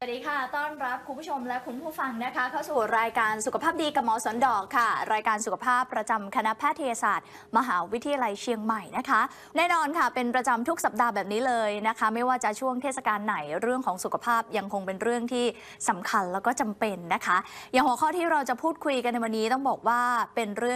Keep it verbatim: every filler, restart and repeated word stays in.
สวัสดีค่ะต้อนรับคุณผู้ชมและคุณผู้ฟังนะคะเข้าสู่รายการสุขภาพดีกับหมอสนดอกค่ะรายการสุขภาพประจำคณะแพทยศาสตร์มหาวิทยาลัยเชียงใหม่นะคะแน่นอนค่ะเป็นประจำทุกสัปดาห์แบบนี้เลยนะคะไม่ว่าจะช่วงเทศกาลไหนเรื่องของสุขภาพยังคงเป็นเรื่องที่สำคัญแล้วก็จำเป็นนะคะอย่างหัวข้อที่เราจะพูดคุยกันในวันนี้ต้องบอกว่าเป็นเรื่อง